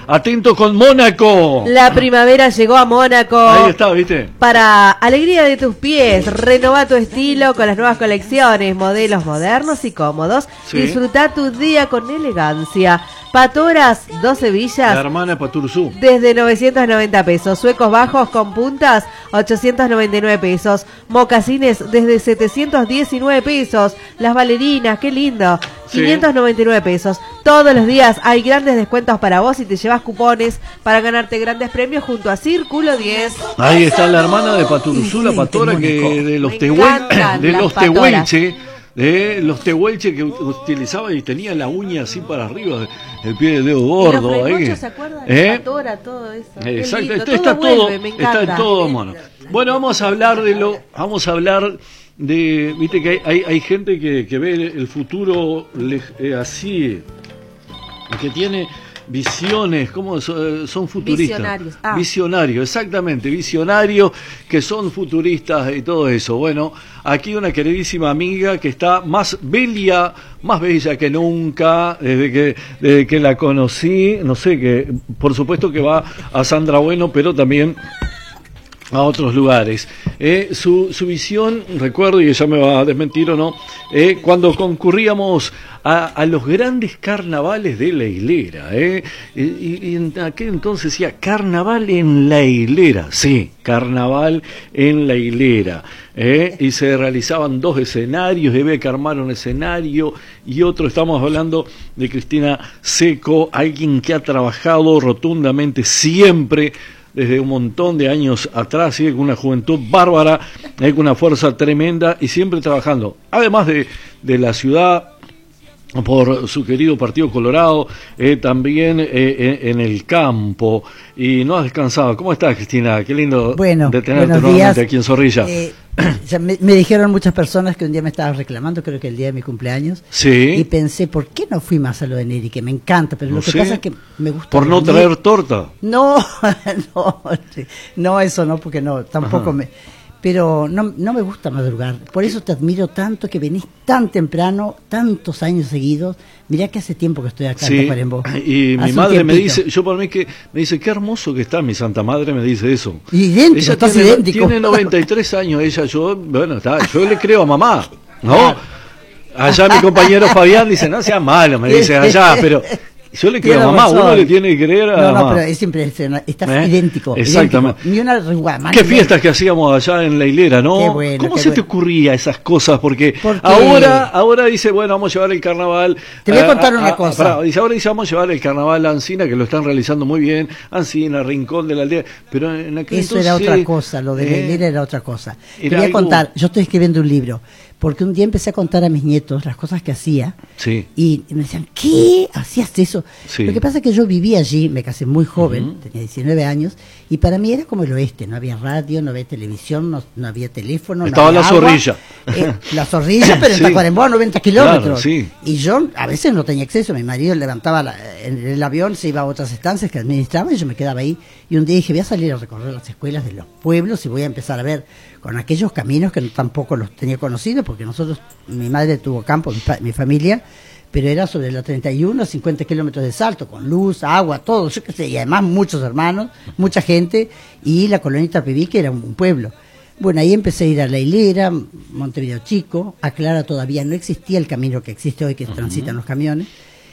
Atento con Mónaco. La primavera llegó a Mónaco. Ahí está, ¿viste? Para alegría de tus pies, renova tu estilo con las nuevas colecciones, modelos modernos y cómodos. Sí. Disfruta tu día con elegancia. Patoras, 12 villas. La hermana Paturzú. Desde 990 pesos. Suecos bajos con puntas, 899 pesos. Mocasines desde 719 pesos. Las bailarinas, qué lindo. Sí. 599 pesos. Todos los días hay grandes descuentos para vos y te llevas cupones para ganarte grandes premios junto a Círculo 10. Ahí está la hermana de Paturzú, la patora que de los tehuelche que utilizaba y tenía la uña así para arriba, el pie de dedo gordo. ¿Se acuerdan de patora, todo eso? Exacto, está todo, me encanta. Está todo mono. Bueno, vamos a hablar de, viste que hay gente que ve el futuro así, que tiene visiones, ¿cómo son futuristas? Visionarios. Visionarios, exactamente, visionarios que son futuristas y todo eso. Bueno, aquí una queridísima amiga que está más bella que nunca, desde que la conocí, no sé, que por supuesto que va a Sandra Bueno, pero también a otros lugares. Su visión, recuerdo, y ella me va a desmentir o no, cuando concurríamos a los grandes carnavales de la hilera, y en aquel entonces decía, carnaval en la hilera, sí, carnaval en la hilera, y se realizaban 2 escenarios, había que armar un escenario y otro. Estamos hablando de Cristina Seco, alguien que ha trabajado rotundamente siempre, desde un montón de años atrás, ¿sí? Con una juventud bárbara, con una fuerza tremenda y siempre trabajando. Además de la ciudad, por su querido Partido Colorado, también en el campo, y no has descansado. ¿Cómo estás, Cristina? Qué lindo de tenerte nuevamente aquí en Zorrilla. Ya me dijeron muchas personas que un día me estabas reclamando, creo que el día de mi cumpleaños, sí. Y pensé, ¿por qué no fui más a lo de Neri? Que me encanta, pero lo que pasa es que me gusta ¿por no traer torta? No, eso no, porque no, tampoco me... Pero no me gusta madrugar, por eso te admiro tanto, que venís tan temprano, tantos años seguidos. Mirá que hace tiempo que estoy acá en Tacuarembó. Y mi madre me dice, yo por mí que me dice, qué hermoso que está, mi santa madre me dice eso. Idéntico, ella estás idéntico. Tiene 93 años ella, yo le creo a mamá, ¿no? Allá mi compañero Fabián dice, no sea malo, me dice allá, pero... Yo le creo a mamá, uno le tiene que creer a mamá. No, pero es impresionante, estás idéntico. Exactamente. Idéntico. Ni una arruga. Qué fiestas que hacíamos allá en la hilera, ¿no? Qué bueno, ¿Cómo se te ocurría esas cosas? Porque ¿por qué? ahora dice, bueno, vamos a llevar el carnaval. Te voy a contar una cosa. Ahora dice, vamos a llevar el carnaval a Ancina, que lo están realizando muy bien. Ancina, Rincón de la Aldea. Pero en aquel Eso entonces, era otra cosa, lo de la hilera era otra cosa. Te voy a algo... contar, yo estoy escribiendo un libro, porque un día empecé a contar a mis nietos las cosas que hacía, sí. Y me decían, ¿qué? ¿Hacías eso? Sí. Lo que pasa es que yo vivía allí, me casé muy joven, tenía 19 años, y para mí era como el oeste, no había radio, no había televisión, no había teléfono, estaba no había la agua. Zorrilla. La Zorrilla, pero en sí. Tacuarembó a 90 kilómetros. Claro, sí. Y yo a veces no tenía acceso, mi marido levantaba en el avión, se iba a otras estancias que administraba y yo me quedaba ahí. Y un día dije, voy a salir a recorrer las escuelas de los pueblos y voy a empezar a ver con aquellos caminos que tampoco los tenía conocidos, porque mi madre tuvo campo, mi familia, pero era sobre la 31, 50 kilómetros de Salto, con luz, agua, todo, yo qué sé, y además muchos hermanos, mucha gente, y la colonia Itapeví, que era un pueblo. Bueno, ahí empecé a ir a La Hilera, Montevideo Chico, a Clara todavía no existía el camino que existe hoy, que transitan los camiones,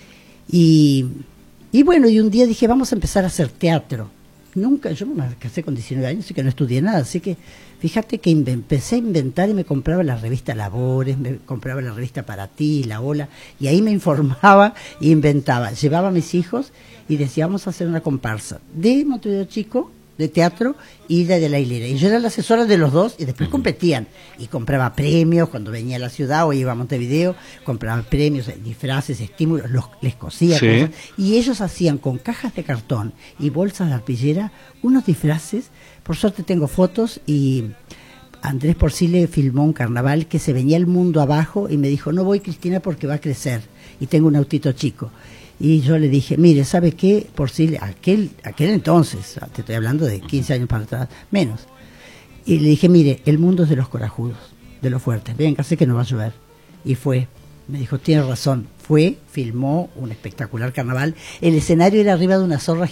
y bueno, y un día dije, vamos a empezar a hacer teatro. Yo me casé con 19 años, así que no estudié nada, así que fíjate que empecé a inventar y me compraba la revista Labores, me compraba la revista Para Ti, La Ola, y ahí me informaba e inventaba. Llevaba a mis hijos y decía, vamos a hacer una comparsa de Montevideo Chico, de teatro y de La Hilera. Y yo era la asesora de los dos y después competían. Y compraba premios cuando venía a la ciudad o iba a Montevideo, compraba premios, disfraces, estímulos, les cosía cosas. Y ellos hacían con cajas de cartón y bolsas de arpillera unos disfraces. Por suerte tengo fotos y Andrés Porcile filmó un carnaval que se venía el mundo abajo y me dijo, no voy, Cristina, porque va a crecer y tengo un autito chico. Y yo le dije, mire, ¿sabe qué? Porcile, aquel entonces, te estoy hablando de 15 años para atrás, menos. Y le dije, mire, el mundo es de los corajudos, de los fuertes, venga, sé que no va a llover. Y fue, me dijo, tiene razón, filmó un espectacular carnaval. El escenario era arriba de una zorra